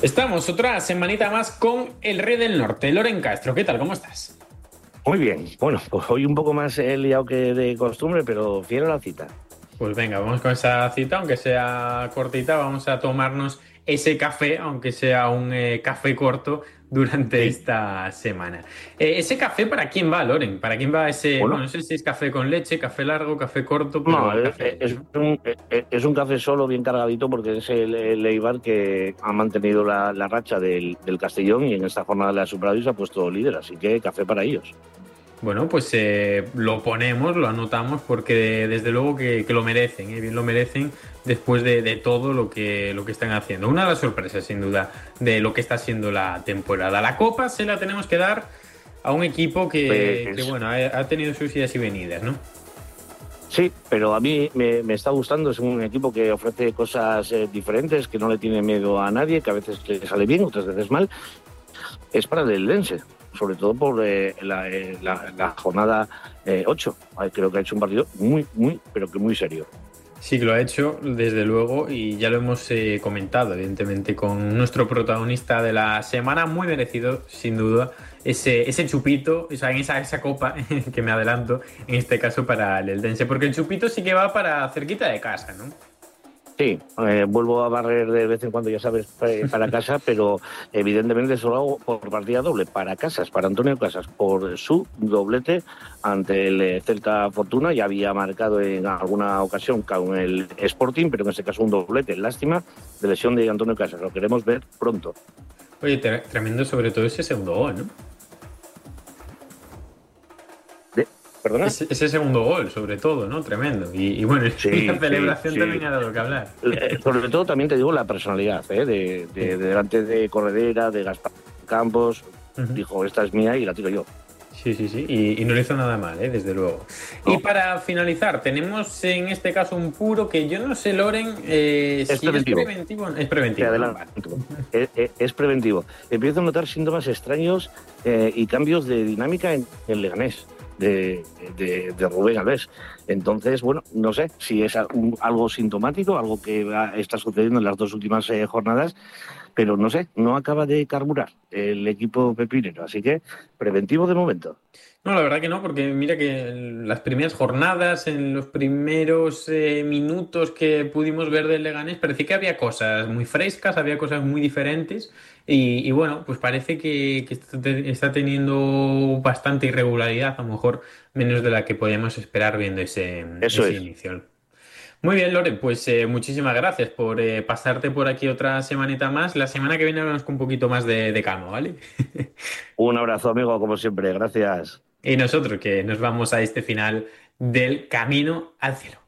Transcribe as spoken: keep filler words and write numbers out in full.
Estamos otra semanita más con el Rey del Norte, Loren Castro. ¿Qué tal? ¿Cómo estás? Muy bien, bueno, pues hoy un poco más eh, liado que de costumbre, pero fiel a la cita. Pues venga, vamos con esa cita, aunque sea cortita, vamos a tomarnos ese café, aunque sea un eh, café corto, durante Sí, esta semana. Eh, ¿ese café para quién va, Loren? ¿Para quién va ese? Bueno, bueno, no sé si es café con leche, café largo, café corto, no, pero eh, café, eh, es ¿no? un, eh, eh, es un café solo bien cargadito porque es el, el Eibar que ha mantenido la, la racha del, del Castellón y en esta jornada le ha superado y se ha puesto líder, así que café para ellos. Bueno, pues eh, lo ponemos, lo anotamos, porque desde luego que, que lo merecen, ¿eh? Bien lo merecen después de, de todo lo que, lo que están haciendo. Una de las sorpresas, sin duda, de lo que está siendo la temporada. La Copa se la tenemos que dar a un equipo que, que, Pues bueno, ha, ha tenido sus idas y venidas, ¿no? sí, pero a mí me, me está gustando, es un equipo que ofrece cosas eh, diferentes, que no le tiene miedo a nadie, que a veces le sale bien, otras veces mal. Es para el Eldense, sobre todo por eh, la, eh, la- la jornada eh, ocho. Ay, creo que ha hecho un partido muy, muy, pero que muy serio. Sí que lo ha hecho, desde luego, y ya lo hemos eh, comentado, evidentemente, con nuestro protagonista de la semana, muy merecido, sin duda, ese, ese chupito, o sea, en esa, esa copa, que me adelanto, en este caso para el Eldense, porque el chupito sí que va para cerquita de casa, ¿no? Sí, eh, vuelvo a barrer de vez en cuando, ya sabes, eh, para casa, pero evidentemente solo hago por partida doble, para Casas, para Antonio Casas, por su doblete ante el eh, Celta Fortuna. Ya había marcado en alguna ocasión con el Sporting, pero en este caso un doblete. Lástima de lesión de Antonio Casas, lo queremos ver pronto. Oye, tre- tremendo sobre todo ese segundo gol, ¿no? ¿De? ¿Perdona? Ese, ese segundo gol, sobre todo, ¿no? Tremendo. Y, y bueno, y la Sí, sí, celebración sí. también ha dado que hablar. Eh, sobre todo también te digo la personalidad, ¿eh? de, de- Sí. de delante de Corredera, de Gaspar Campos, Ujú. dijo, esta es mía y la tiro yo. Sí, sí, sí. Y, y no le hizo nada mal, ¿eh? Desde luego. Y ¿No? para finalizar, tenemos en este caso un puro que yo no sé, Loren, eh, Es si es preventivo, preventivo o no. Es te preventivo, ¿no? Vale. adelanto. Es, es- es preventivo. Empiezo a notar síntomas extraños eh, y cambios de dinámica en el Leganés. De, de, de Rubén Alves. Entonces, bueno, no sé si es un- algo sintomático, algo que va- está sucediendo en las dos últimas eh, jornadas, pero no sé, no acaba de carburar el equipo pepinero, así que preventivo de momento. No, la verdad que no, porque mira que en las primeras jornadas, en los primeros eh, minutos que pudimos ver del Leganés, parecía que había cosas muy frescas, había cosas muy diferentes y, y bueno, pues parece que, que está te- está teniendo bastante irregularidad, a lo mejor menos de la que podíamos esperar viendo ese, Eso ese es. inicio. Muy bien, Lore, pues eh, muchísimas gracias por eh, pasarte por aquí otra semanita más. La semana que viene hablamos con un poquito más de, de calma, ¿vale? Un abrazo, amigo, como siempre. Gracias. Y nosotros que nos vamos a este final del camino al cielo.